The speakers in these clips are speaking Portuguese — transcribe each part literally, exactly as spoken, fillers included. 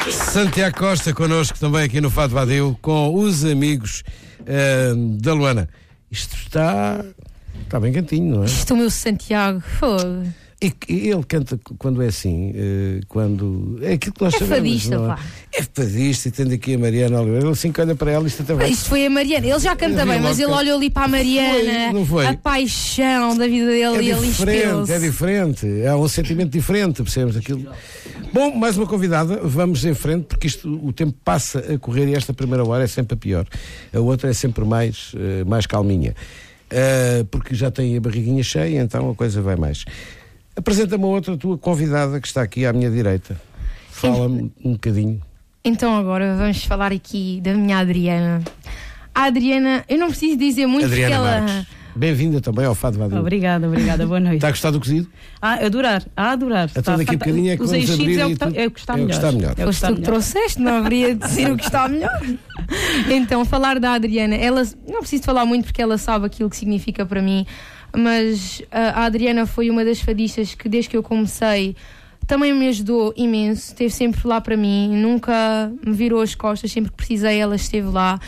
Santiago Costa connosco também aqui no Fado Vadio com os amigos uh, da Luana. Isto está, está bem cantinho, não é? Isto é o meu Santiago. Fogo. E, e ele canta quando é assim, uh, quando é aquilo que nós é sabemos. Fadista, não é? pá. É fadista, e tendo aqui a Mariana Oliveira, ele assim que olha para ela, isto até vai. Isto foi a Mariana, ele já canta bem, mas ele olhou ali para a Mariana, foi, não foi? A paixão da vida dele É e ele diferente, inspirou-se. é diferente, é um sentimento diferente, percebemos aquilo. Bom, mais uma convidada, vamos em frente, porque isto, o tempo passa a correr e esta primeira hora é sempre a pior. A outra é sempre mais, uh, mais calminha, uh, porque já tem a barriguinha cheia, então a coisa vai mais. Apresenta-me a outra tua convidada que está aqui à minha direita. Fala-me um bocadinho. Então agora vamos falar aqui da minha Adriana. A Adriana, eu não preciso dizer muito Adriana porque ela... Marques. Bem-vinda também ao Fado Vadio. Obrigada, obrigada, boa noite. Está a gostar do cozido? Ah, adorar, a adorar. Então daqui a bocadinho é que os vamos abrir é o e que, tá, tu- é o que está é o que melhor. está melhor. É o que Foste está tu que melhor. trouxeste, não haveria de dizer o que está melhor. Então, falar da Adriana, ela, não preciso falar muito porque ela sabe aquilo que significa para mim, mas a, a Adriana foi uma das fadistas que desde que eu comecei também me ajudou imenso, esteve sempre lá para mim, nunca me virou as costas, sempre que precisei ela esteve lá.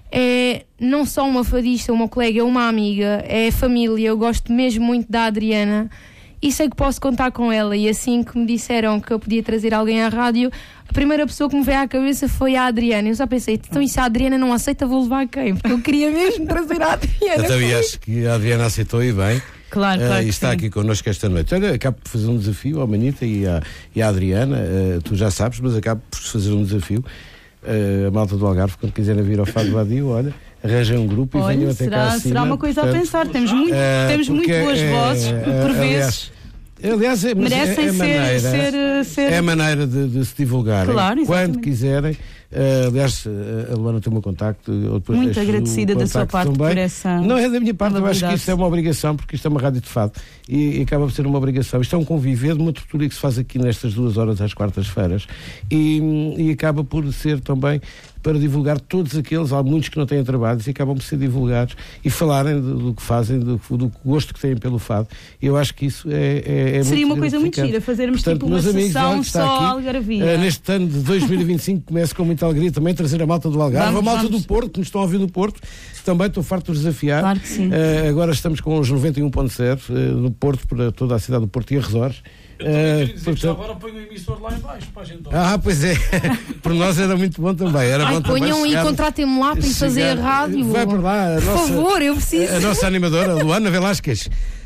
É não só uma fadista, uma colega, é uma amiga, é família, eu gosto mesmo muito da Adriana e sei que posso contar com ela. E assim que me disseram que eu podia trazer alguém à rádio, a primeira pessoa que me veio à cabeça foi a Adriana. Eu só pensei, então e se a Adriana não aceita, vou levar quem? Porque eu queria mesmo trazer a Adriana. Eu também acho que a Adriana aceitou e bem. Claro, claro Uh, e que está sim. aqui connosco esta noite. Olha, acabo por fazer um desafio à Manita e à, e à Adriana, uh, tu já sabes, mas acabo por fazer um desafio. Uh, a malta do Algarve, quando quiserem vir ao Fado Vadio, olha, arranjem um grupo e Olha, venham até cá será, acima. será uma coisa portanto, a pensar. Temos muito, uh, temos muito porque boas é- vozes, é- por aliás, vezes. Aliás, é, mas Merecem é, é ser- maneira, ser- ser- é a maneira de, de se divulgarem. Claro, quando exatamente. quiserem. Uh, aliás, a Luana tem o meu contacto. Eu depois Muito deixo o agradecida da sua contacto parte também. por essa Não é da minha parte, eu acho que amabilidade. isto é uma obrigação, porque isto é uma rádio de fado e, e acaba por ser uma obrigação. Isto é um conviver de uma tortura que se faz aqui nestas duas horas às quartas-feiras e, e acaba por ser também para divulgar todos aqueles, há muitos que não têm trabalhos e acabam por ser divulgados e falarem do, do que fazem, do, do gosto que têm pelo fado. E eu acho que isso é, é, é Seria muito uma coisa muito gratificante. gira, fazermos Portanto, tipo uma meus amigos, sessão olha que está só aqui, algarvia. eh, neste ano de dois mil e vinte e cinco começo com muita alegria também trazer a malta do Algarve, Vamos, a malta vamos. do Porto, que nos estão a ouvir do Porto, também estou farto de os desafiar. Claro que sim. Eh, agora estamos com os noventa e um ponto zero uh, no Porto, para toda a cidade do Porto e arredores. Eu também Eh, queria dizer que já portanto- agora ponho o emissor lá em baixo para a gente ouvir. Ah, pois é. Por nós era muito bom também. Era Ai, bom também ponham e chegar- contratem-me lá para ir fazer a chegar- rádio. Vai por lá, a Por nossa, favor, eu preciso. a nossa animadora, Luana Velasquez.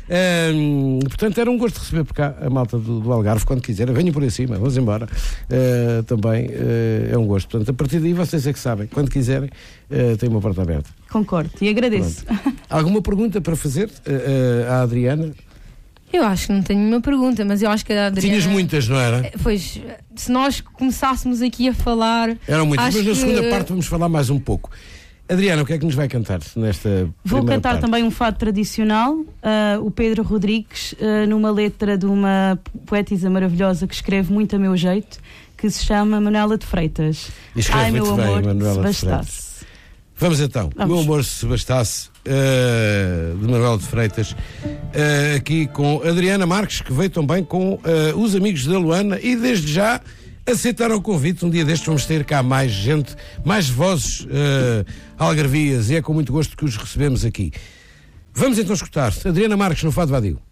Hum, portanto, era um gosto receber por cá a malta do, do Algarve, quando quiserem. Venham por aí cima, vamos embora. Uh, também uh, é um gosto. Portanto, a partir daí vocês é que sabem. Quando quiserem, uh, tem uma porta aberta. Concordo e agradeço. Alguma pergunta para fazer uh, uh, à Adriana? Eu acho que não tenho nenhuma pergunta, mas eu acho que a Adriana... Tinhas muitas, não era? Pois, se nós começássemos aqui a falar... Eram muitas, acho mas na que- segunda parte vamos falar mais um pouco. Adriana, o que é que nos vai cantar nesta Vou primeira cantar parte? também um fado tradicional, uh, o Pedro Rodrigues, uh, numa letra de uma poetisa maravilhosa que escreve muito a meu jeito, que se chama Manuela de Freitas. E escreve Ai, meu muito bem, amor, Manuela se de bastasse. Vamos então, Vamos. Meu Amor Se Bastasse, uh, de Manuel de Freitas, uh, aqui com Adriana Marques, que veio também com uh, os amigos da Luana e desde já aceitaram o convite. Um dia destes vamos ter cá mais gente, mais vozes uh, algarvias e é com muito gosto que os recebemos aqui. Vamos então escutar Adriana Marques no Fado Vadio.